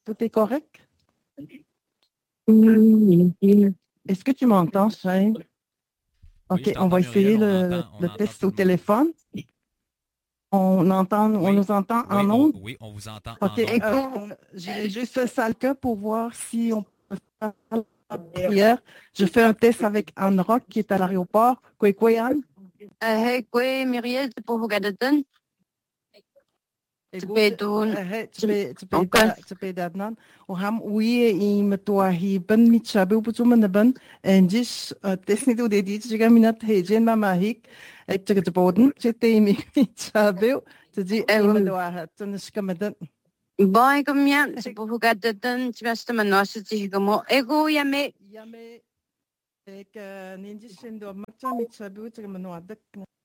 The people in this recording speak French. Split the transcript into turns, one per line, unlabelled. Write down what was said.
Tout est correct? Est-ce que tu m'entends, Shane?
Oui,
OK,
je
on va
t'entends,
essayer
Muriel. On
le
entend
test
tout
au
le monde.
téléphone. On
Oui,
nous entend
oui,
en ondes?
oui, on vous entend
OK,
en ondes.
j'ai juste fait ça le cas pour voir si on peut faire la prière. Je fais un test avec Anne Rock qui est à l'aéroport. Quoi, Anne?
Hey, quoi, Muriel, tu peux regarder ça?
Tibet وهم وي متوهبن متشابه بتومنبن انجيش تسندو ديدي تجا منات هيجين ما هيك تجبودن تيمي متشابه تجي مدوها تنشكمدن
Bon, combien tu peux regarder ça? Tu vas te maintenant, je te dis comment. Ego,
يامي ek ninjishin do makcha mitsabu tsaga manwa dak